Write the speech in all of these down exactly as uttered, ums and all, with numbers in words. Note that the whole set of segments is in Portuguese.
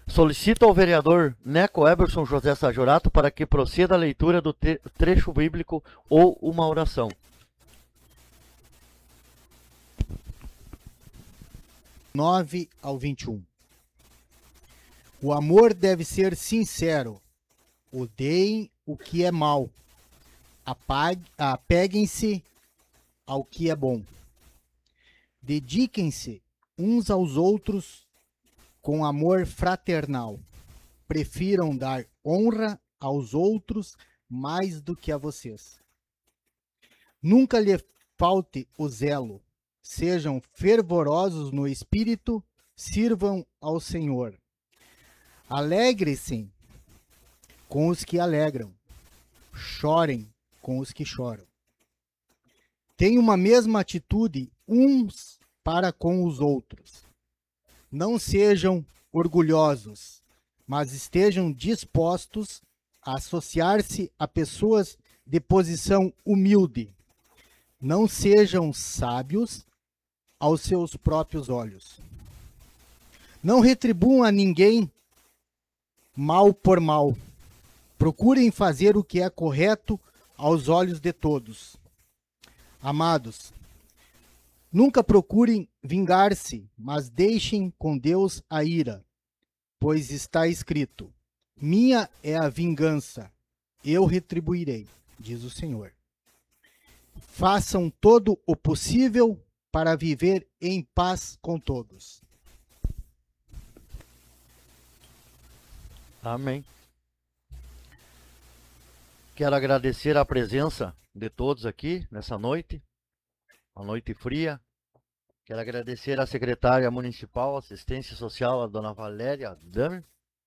Solicito ao vereador Neco Eberson José Sajorato para que proceda a leitura do trecho bíblico ou uma oração. nove ao vinte e um. O amor deve ser sincero. Odeiem o que é mal. Apeguem-se ao que é bom. Dediquem-se uns aos outros com amor fraternal. Prefiram dar honra aos outros mais do que a vocês. Nunca lhe falte o zelo. Sejam fervorosos no espírito, sirvam ao Senhor. Alegrem-se com os que alegram. Chorem com os que choram. Tenham uma mesma atitude uns para com os outros. Não sejam orgulhosos, mas estejam dispostos a associar-se a pessoas de posição humilde. Não sejam sábios aos seus próprios olhos. Não retribuam a ninguém mal por mal. Procurem fazer o que é correto aos olhos de todos. Amados, nunca procurem vingar-se, mas deixem com Deus a ira, pois está escrito: minha é a vingança, eu retribuirei, diz o Senhor. Façam todo o possível para viver em paz com todos. Amém. Quero agradecer a presença de todos aqui nessa noite, uma noite fria. Quero agradecer à secretária municipal, assistência social, a dona Valéria Damer,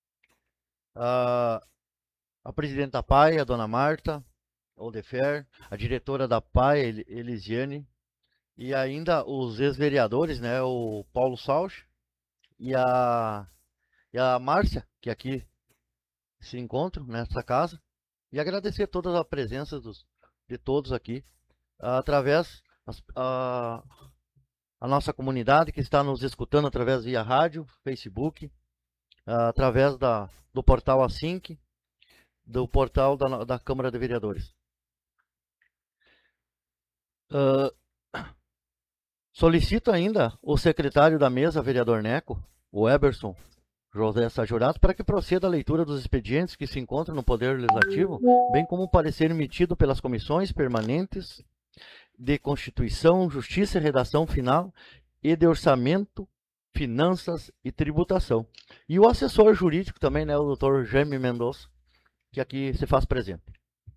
a, a presidente da P A I, a dona Marta Oldefer, a diretora da P A I, Elisiane, e ainda os ex-vereadores, né, o Paulo Sauch e a, e a Márcia, que aqui se encontram nessa casa, e agradecer toda a presença dos, de todos aqui, através a, a nossa comunidade que está nos escutando através via rádio, Facebook, através da, do portal Async, do portal da, da Câmara de Vereadores. Uh, solicito ainda o secretário da mesa, vereador Neco, o Eberson José Sajorato, para que proceda a leitura dos expedientes que se encontram no Poder Legislativo, bem como o parecer emitido pelas comissões permanentes de Constituição, Justiça e Redação Final e de Orçamento, Finanças e Tributação. E o assessor jurídico também, né, o doutor Jaime Mendonça, que aqui se faz presente.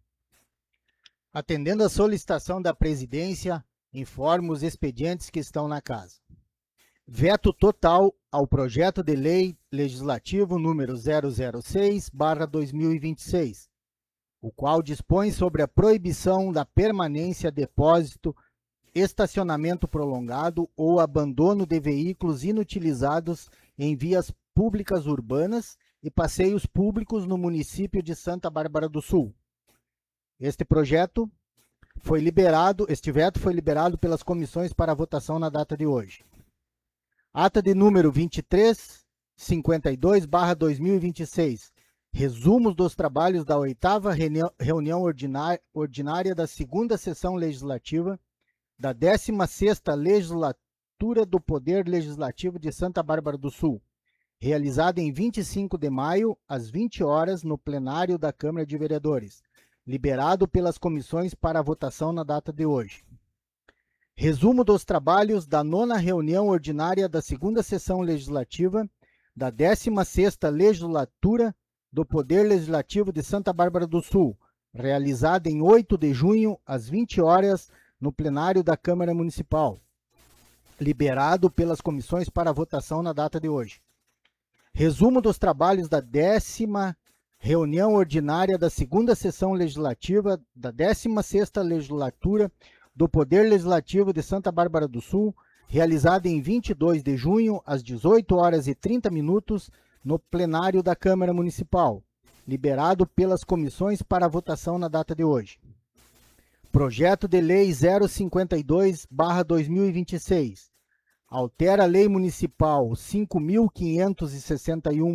Atendendo a solicitação da presidência, informo os expedientes que estão na casa. Veto total ao projeto de lei legislativo número zero zero seis barra dois mil e vinte e seis, o qual dispõe sobre a proibição da permanência, depósito, estacionamento prolongado ou abandono de veículos inutilizados em vias públicas urbanas e passeios públicos no município de Santa Bárbara do Sul. Este projeto foi liberado, este veto foi liberado pelas comissões para votação na data de hoje. Ata de número vinte e três cinquenta e dois barra dois mil e vinte e seis. Resumos dos trabalhos da oitava reunião ordinária da segunda sessão legislativa da décima sexta legislatura do Poder Legislativo de Santa Bárbara do Sul, realizada em vinte e cinco de maio, às vinte horas, no plenário da Câmara de Vereadores, liberado pelas comissões para votação na data de hoje. Resumo dos trabalhos da nona reunião ordinária da segunda sessão legislativa da décima sexta legislatura do Poder Legislativo de Santa Bárbara do Sul, realizada em oito de junho, às vinte horas, no plenário da Câmara Municipal, liberado pelas comissões para votação na data de hoje. Resumo dos trabalhos da décima reunião ordinária da segunda sessão legislativa da décima sexta legislatura do Poder Legislativo de Santa Bárbara do Sul, realizada em vinte e dois de junho, às dezoito horas e trinta minutos, no plenário da Câmara Municipal, liberado pelas comissões para votação na data de hoje. Projeto de Lei zero cinquenta e dois barra dois mil e vinte e seis. Altera a Lei Municipal cinco mil quinhentos e sessenta e um